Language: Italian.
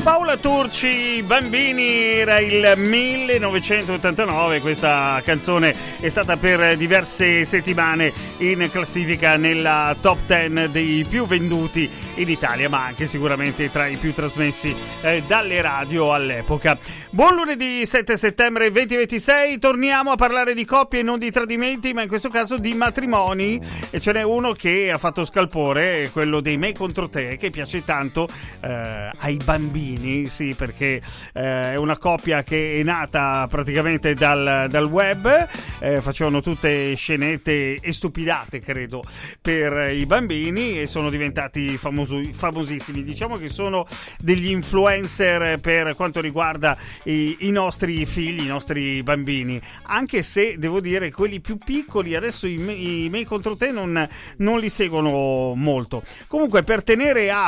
Paola Turci, Bambini, era il 1989, questa canzone è stata per diverse settimane in classifica nella top 10 dei più venduti in Italia, ma anche sicuramente tra i più trasmessi dalle radio all'epoca. Buon lunedì 7 settembre 2026, torniamo a parlare di coppie e non di tradimenti, ma in questo caso di matrimoni, e ce n'è uno che ha fatto scalpore, quello dei Me contro te, che piace tanto ai bambini, sì, perché è una coppia che è nata praticamente dal web, facevano tutte scenette e stupidate, credo, per i bambini, e sono diventati famosissimi. Diciamo che sono degli influencer per quanto riguarda i nostri figli, i nostri bambini, anche se devo dire quelli più piccoli adesso i Me contro te non li seguono molto. Comunque, per tenere a